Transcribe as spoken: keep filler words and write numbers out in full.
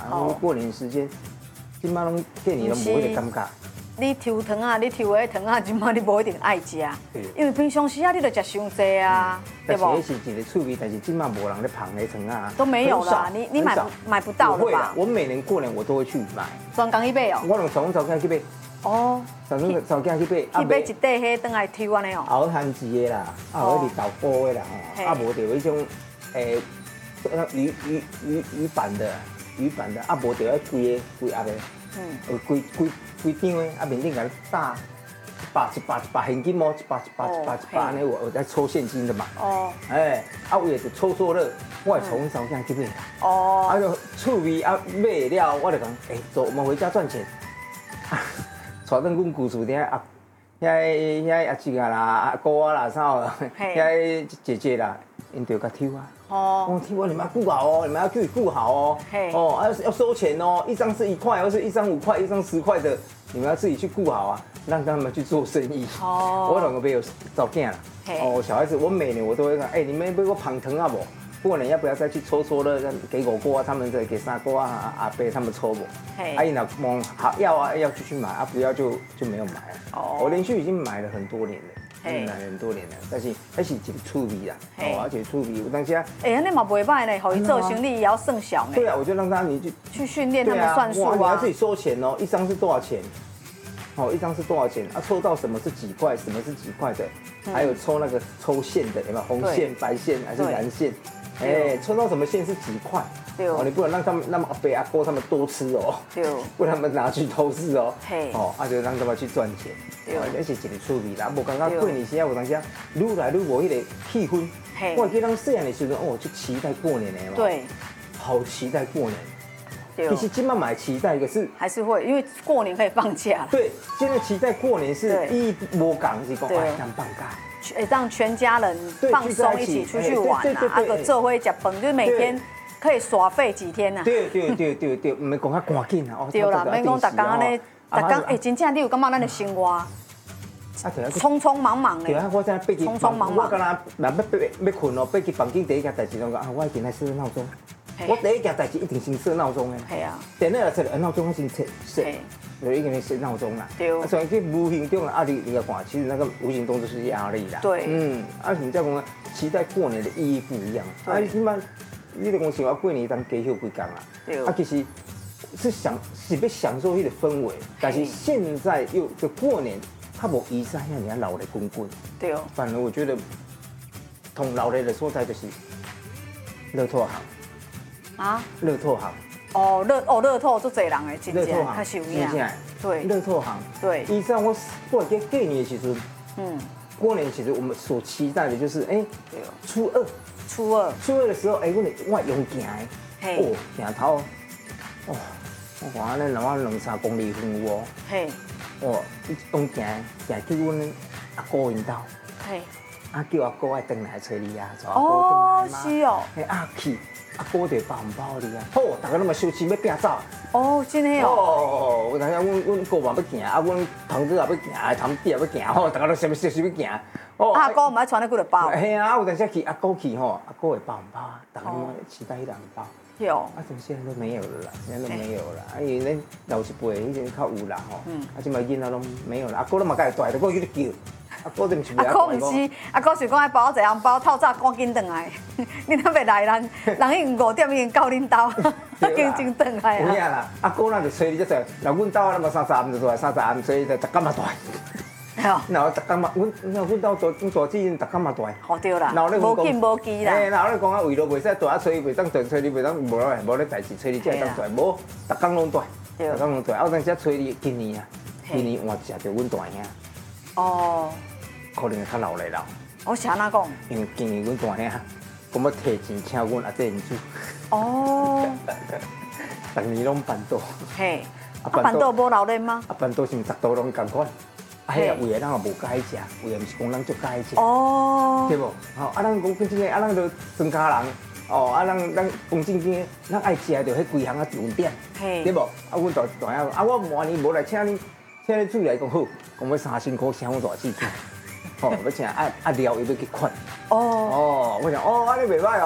然后过年时间，今麦拢过年拢无迄个感觉。 你抽糖啊，你抽的糖啊，今麦你无一定爱食，因为平常时啊，你就食伤济啊，对不？ 但是是一个趣味，但是今麦无人咧捧那糖啊， 都没有啦，你你买买不到了吧？ 我每年过年我都会去买， 专工去买哦。 我用早早起去买。哦，早早早起去买， 去买一袋迄等来抽安尼哦。 熬番薯的啦，啊，有迄豆腐的啦，吼，啊，无就迄种诶，鱼鱼鱼鱼板的，鱼板的，啊，无就迄规个规鸭的，嗯，规规规张的，啊，面顶甲你打一百一百一百现金哦，一百一百一百一百安尼，我我在抽现金的嘛。哦。哎，啊，为了就抽抽乐，我会从早起去买。哦。啊，就趣味啊，买了我就讲，哎，走，我们回家赚钱。带转阮姑厝顶啊，遐遐阿姊啊啦、阿姑啊啦，啥哦，遐姐姐啦，因就甲抽啊。哦。我抽啊，你们要顾好哦，你们要去顾好哦。哦，啊要收钱哦，一张是一块，或是一张五块，一张十块的，你们要自己去顾好啊，让他们去做生意。哦。我两个没有照囝啦。哦，小孩子，我每年我都会讲，哎，你们要我捧糖啊不？过年要不要再去抽抽乐？给狗哥啊，他们再给三哥啊、阿伯他们抽不？阿姨呢，蒙好要啊，要继续买啊，不要就就没有买了。哦，我连续已经买了很多年了，买了很多年了，但是还是一个趣味啦。哦，而且趣味，有当时啊， 哎，那嘛不歹呢，好，伊做生意也要算小呢。 对啊，我就让他你去去训练他们算数啊。 你要自己收钱哦，一张是多少钱？哦，一张是多少钱？啊，抽到什么是几块，什么是几块的？还有抽那个抽线的，有没有红线、白线还是蓝线？哎，抽到什么线是几块？哦，你不能让他们那么阿伯阿哥他们多吃哦，不然他们拿去偷吃哦。哦，啊就让他们去赚钱，哦，而且一个趣味啦。无刚刚过年时啊，有当时啊，愈来愈无迄个气氛。我记得咱细汉的时候，哦，就期待过年的嘛。 对， 好期待过年。其实今晚买期待，可是还是会，因为过年可以放假了。 对，现在期待过年是意义无共，是讲哎当放假。 让全家人放松，一起出去玩啊，啊个做伙食饭，就是每天可以耍废几天呐。 对对对对对，唔免讲较赶紧啊。 对啦，免讲逐工安尼，逐工哎，真正你有感觉咱的生活匆匆忙忙的。 对啊，我在背起匆匆忙忙。 我刚才若要要困哦，背起房间第一件代志拢讲啊，我一定来设闹钟。我第一件代志一定先设闹钟的。 系啊。 电脑来设闹钟，我先设设。有一个人设闹钟啦，对，所以去无形中啊，你你要看，其实那个无形中就是压力啦。 对， 嗯，啊，你再讲期待过年的意义不一样。啊，你起码你得讲想要过年当加休几工啦。对，啊，其实是享是要享受那个氛围，但是现在又就过年，它无以前遐尔老的滚滚。对哦。反而我觉得，同老的的所在就是乐透行。啊？乐透行。 哦，乐哦乐透做侪人诶，真正较受影。 对，乐透行。对，以前我我记过年的时阵，嗯，过年其实我们所期待的就是，哎，初二， 初二， 初二的时候，哎，我哋我用行的，哦，行头，哦，我看咱我两三公里远有哦，嘿，哦，用行行去阮阿姑因兜，嘿，啊叫阿姑爱回来找你啊，找阿姑回来嘛，是哦，嘿啊去。阿哥就包红包你啊！好，大家那么休息要拼走。 哦，真的哦。 哦，我等下阮阮姑嘛要行，啊，阮堂子也要行，堂弟也要行，吼，大家都什么休息要行。 哦，阿哥唔爱穿那几个包。 系啊，有阵时去阿哥去吼，阿哥会包红包，大家期待一个红包。有。啊，怎么现在都没有了啦？现在都没有了，啊，因为咱老一辈以前较有啦吼，啊，即摆囡仔拢没有啦。阿哥都嘛家己大，都过去叫。阿哥就唔是阿哥唔是，阿哥是讲爱包一个红包，透早赶紧回来。你哪袂来人？人已经五点已经到恁兜，已经真回来啊。 有影啦，阿哥那就催你这侪，那阮兜那么三十暗就出来，三十暗催就十干嘛大。然后十干嘛，阮那阮兜做做做子，十干嘛大。好对啦。无紧无急啦。哎，然后你讲啊，为了袂使大啊催，袂当催催你，袂当无咧无咧代志催你，才会当大。无，十工拢大，十工拢大。啊，有阵时催你今年啊，今年换食着阮大兄。哦。可能会较老咧啦。 我是安怎讲？ 因为今年阮大兄，讲要摕钱请阮阿姐因煮。哦。逐年拢办桌。嘿。 啊，办桌无留咧吗？ 啊，办桌是毋十桌拢共款。啊，迄个位啊，咱也无介意食，位也毋是讲咱足介意食。哦。对无？吼，啊，咱讲真正啊，咱就庄家人。哦，啊，咱咱讲正经，咱爱食着迄规项啊重点。嘿。对无？啊，阮大大兄，啊，我明年无来请你，请你煮来讲好，讲要三千块请我大姊煮。哦，要请啊啊料伊要去款。哦。哦，我想哦，安尼袂歹哦。